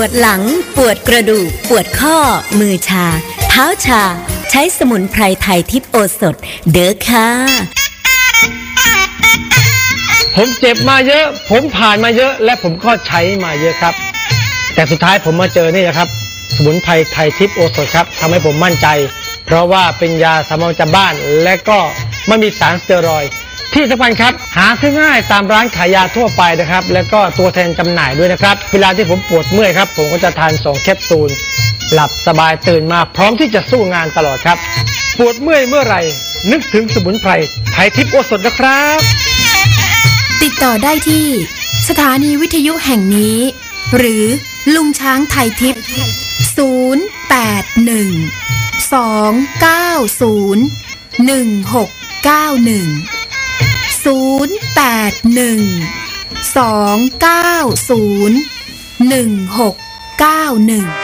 วดหลังปวดกระดูกปวดข้อมือชาเท้าชาใช้สมุนไพรไทยทิพย์โอสถเด้อค่ะผมเจ็บมาเยอะผมผ่านมาเยอะและผมก็ใช้มาเยอะครับแต่สุดท้ายผมมาเจอนี่นะครับสมุนไพรไทยทิพย์โอสถครับทำให้ผมมั่นใจเพราะว่าเป็นยาสามัญประจำบ้านและก็ไม่มีสารสเตียรอยด์ที่สำคัญครับหาซื้อง่ายตามร้านขายยาทั่วไปนะครับแล้วก็ตัวแทนจำหน่ายด้วยนะครับเวลาที่ผมปวดเมื่อยครับผมก็จะทาน2 แคปซูลหลับสบายตื่นมาพร้อมที่จะสู้งานตลอดครับปวดเมื่อยเมื่อไหร่นึกถึงสมุนไพรไทยทิพย์โอสถนะครับติดต่อได้ที่สถานีวิทยุแห่งนี้หรือลุงช้างไทยทิพย์081-290-1691 081-290-1691